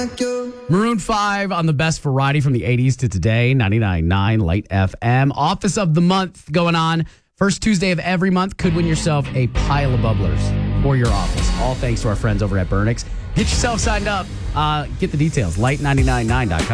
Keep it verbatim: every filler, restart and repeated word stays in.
Maroon five on the best variety from the eighties to today, ninety-nine point nine Light F M. Office of the month going on. First Tuesday of every month could win yourself a pile of bubblers for your office. All thanks to our friends over at Burnix. Get yourself signed up. Uh, get the details, light nine nine nine dot com.